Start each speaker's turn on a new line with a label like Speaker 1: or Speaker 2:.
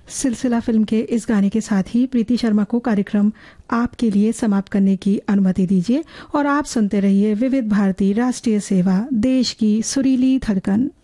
Speaker 1: सिलसिला फिल्म के इस गाने के साथ ही प्रीति शर्मा को कार्यक्रम आपके लिए समाप्त करने की अनुमति दीजिए और आप सुनते रहिए विविध भारती राष्ट्रीय सेवा, देश की सुरीली धड़कन।